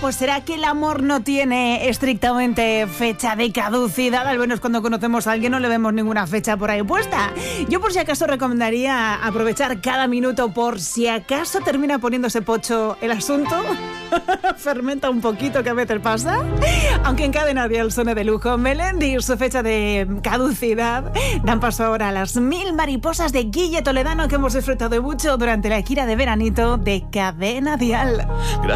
Pues será que el amor no tiene estrictamente fecha de caducidad, al menos cuando conocemos a alguien no le vemos ninguna fecha por ahí puesta. Yo por si acaso recomendaría aprovechar cada minuto por si acaso termina poniéndose pocho el asunto. Fermenta un poquito, que a veces pasa. Aunque en Cadena Dial suene de lujo. Melendi y su fecha de caducidad dan paso ahora a las 1000 mariposas de Guille Toledano, que hemos disfrutado mucho durante la gira de veranito de Cadena Dial.